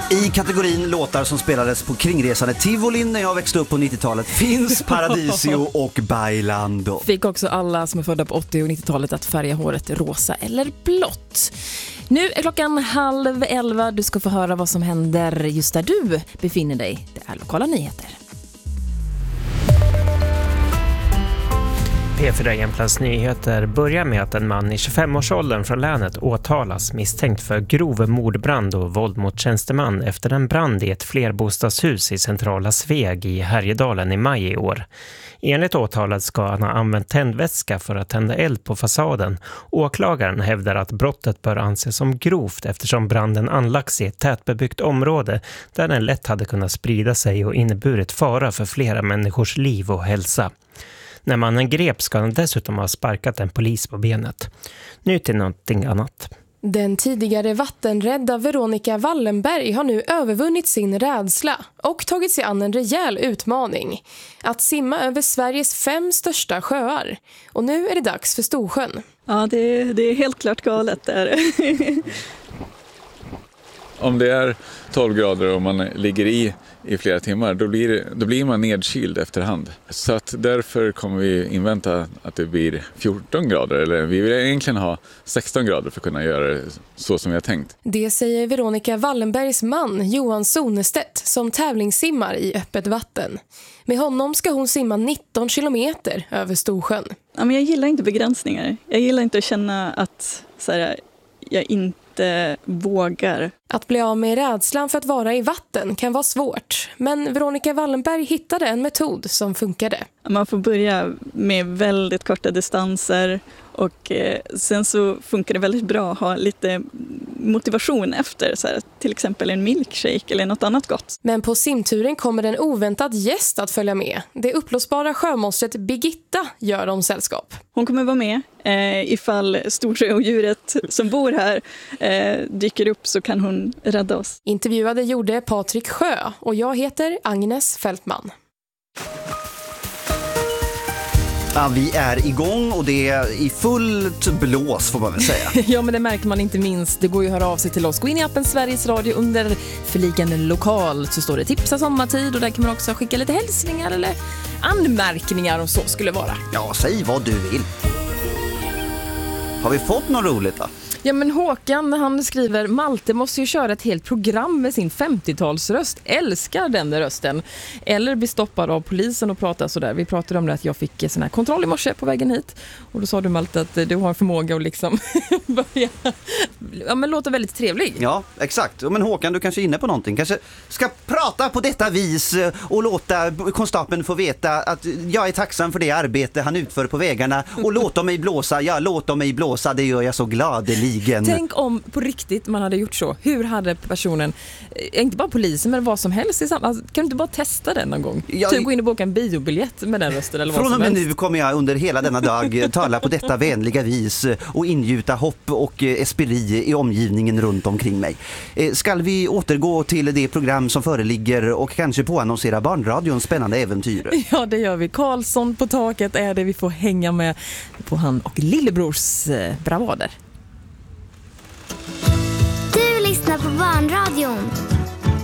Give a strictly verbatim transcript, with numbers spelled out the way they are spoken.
I kategorin låtar som spelades på kringresande Tivolin när jag växte upp på nittiotalet finns Paradisio och Bailando. Fick också alla som är födda på åttio- och nittiotalet att färga håret rosa eller blått. Nu är klockan halv elva. Du ska få höra vad som händer just där du befinner dig. Det är lokala nyheter. P fyra Jämtlands nyheter börjar med att en man i tjugofem-årsåldern från länet åtalas misstänkt för grov mordbrand och våld mot tjänsteman efter en brand i ett flerbostadshus i centrala Sveg i Härjedalen i maj i år. Enligt åtalet ska han ha använt tändvätska för att tända eld på fasaden. Åklagaren hävdar att brottet bör anses som grovt eftersom branden anlagts i ett tätbebyggt område där den lätt hade kunnat sprida sig och inneburit fara för flera människors liv och hälsa. När mannen grep ska han dessutom ha sparkat en polis på benet. Nu till någonting annat. Den tidigare vattenrädda Veronica Wallenberg har nu övervunnit sin rädsla och tagit sig an en rejäl utmaning. Att simma över Sveriges fem största sjöar. Och nu är det dags för Storsjön. Ja, det, det är helt klart galet där. Om det är tolv grader och man ligger i i flera timmar, då blir, det, då blir man nedkyld efterhand. Så att därför kommer vi invänta att det blir fjorton grader, eller vi vill egentligen ha sexton grader för att kunna göra det så som vi har tänkt. Det säger Veronica Wallenbergs man Johan Sonestedt som tävlingssimmar i öppet vatten. Med honom ska hon simma nitton kilometer över Storsjön. Ja, men jag gillar inte begränsningar. Jag gillar inte att känna att så här, jag inte vågar. Att bli av med rädslan för att vara i vatten kan vara svårt. Men Veronica Wallenberg hittade en metod som funkade. Man får börja med väldigt korta distanser och eh, sen så funkar det väldigt bra att ha lite motivation efter, så här, till exempel en milkshake eller något annat gott. Men på simturen kommer en oväntad gäst att följa med. Det uppblåsbara sjömonstret Birgitta gör dem sällskap. Hon kommer vara med. Eh, ifall storsjöodjuret som bor här eh, dyker upp så kan hon rädda oss. Intervjuade gjorde Patrik Sjö och jag heter Agnes Fältman. Ja, vi är igång och det är i fullt blås får man väl säga. Ja, men det märker man inte minst. Det går ju att höra av sig till oss. Gå in i appen Sveriges Radio under förlikande lokal så står det tipsa sommartid och där kan man också skicka lite hälsningar eller anmärkningar om så skulle vara. Ja, säg vad du vill. Har vi fått något roligt då? Ja, men Håkan, han skriver: Malte måste ju köra ett helt program med sin femtiotalsröst. Älskar den där rösten. Eller bli stoppad av polisen och prata sådär. Vi pratade om det att jag fick sån här kontroll i morse på vägen hit. Och då sa du, Malte, att du har en förmåga att liksom börja... Ja, men låter väldigt trevlig. Ja, exakt. Men Håkan, du kanske är inne på någonting. Kanske ska prata på detta vis och låta konstapeln få veta att jag är tacksam för det arbete han utför på vägarna. Och låta mig blåsa. Ja, låta mig blåsa. Det gör jag så gladeligen. Tänk om på riktigt man hade gjort så. Hur hade personen, inte bara polisen men vad som helst i sam- alltså, kan du inte bara testa den någon gång? Ja, typ gå in och boka en biobiljett med den rösten eller vad från som och med helst. nu kommer jag under hela denna dag tala på detta vänliga vis och ingjuta hopp och esperi i omgivningen runt omkring mig. Ska vi återgå till det program som föreligger och kanske påannonsera barnradions spännande äventyr? Ja, det gör vi. Karlsson på taket är det vi får hänga med på han och lillebrors bravader. Du lyssnar på barnradion